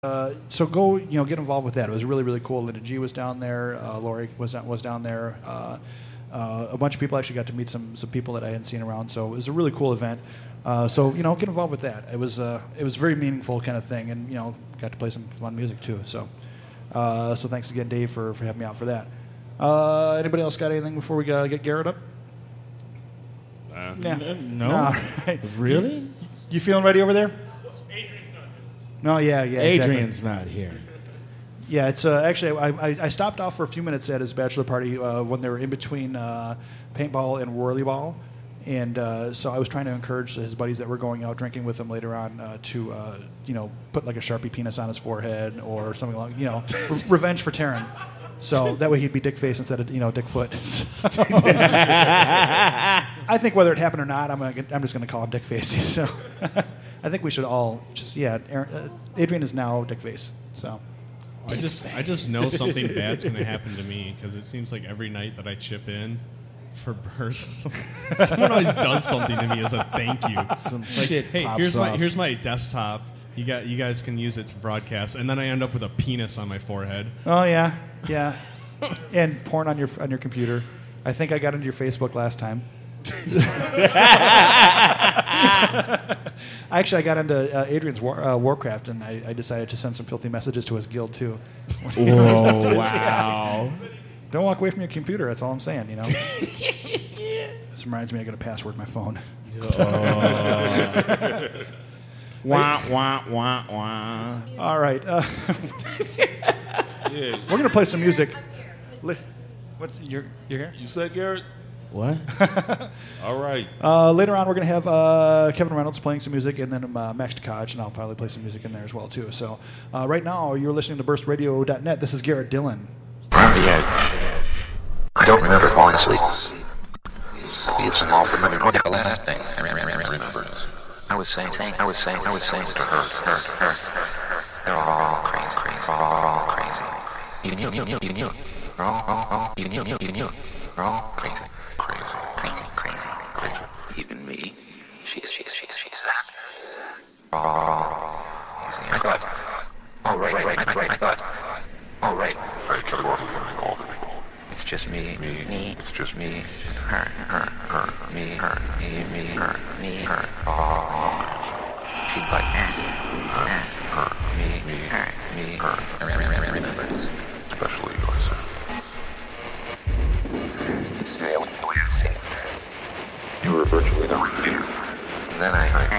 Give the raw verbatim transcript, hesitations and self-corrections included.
Uh, so go, you know, get involved with that. It was really, really cool. Linda G was down there. Uh, Lori was was down there. Uh, uh, a bunch of people actually got to meet some some people that I hadn't seen around. So it was a really cool event. Uh, so you know, get involved with that. It was uh, it was a very meaningful kind of thing, and you know, got to play some fun music too. So uh, so thanks again, Dave, for, for having me out for that. Uh, anybody else got anything before we uh, get Garrett up? Uh, Yeah. No. No. Right. Really? You feeling ready over there? No, yeah, yeah. exactly. Adrian's not here. Yeah, it's uh, actually I, I, I stopped off for a few minutes at his bachelor party uh, when they were in between uh, paintball and whirly ball, and uh, so I was trying to encourage his buddies that were going out drinking with him later on uh, to uh, you know put like a Sharpie penis on his forehead or something like you know re- revenge for Taryn. So that way he'd be Dick Face instead of you know Dick Foot. I think whether it happened or not, I'm gonna, I'm just going to call him Dick Face. So I think we should all just yeah. Aaron, uh, Adrian is now Dick Face. So. I just I just know something bad's going to happen to me because it seems like every night that I chip in for bursts, someone always does something to me as a thank you. Some Like, shit hey, pops here's my off. here's my desktop. You got you guys can use it to broadcast, and then I end up with a penis on my forehead. Oh yeah, yeah, and porn on your on your computer. I think I got into your Facebook last time. Actually, I got into uh, Adrian's War, uh, Warcraft, and I, I decided to send some filthy messages to his guild too. Whoa, wow. Don't walk away from your computer. That's all I'm saying. You know. This reminds me, I got to password my phone. Wah, wah, wah, wah. All right, uh, Yeah. we're gonna play some music. Li- What you're you're here? You said Garrett? What? All right. Uh, later on, we're going to have uh, Kevin Reynolds playing some music, and then uh, Max Tkach, and I'll probably play some music in there as well, too. So uh, right now, you're listening to burst radio dot net. This is Garrett Dillon. From the edge. I don't remember falling asleep. It's an awful memory. Oh, the last thing I remember. I was saying, saying, I was saying, I was saying to her, her, her. They're all crazy, crazy, all, all crazy. You knew, you knew, you knew. They're all, all, all, you knew, you knew, you knew. They're all crazy, crazy, crazy, crazy, crazy. Even me. She's, she's, she's, she's that. All, all, all. I thought. Oh, right, right, right, right, I thought. Oh, right. I tell you what, all the people. It's just me, me, me. It's just me. Her, her, her, me, her, me, me, her, me, her. Oh.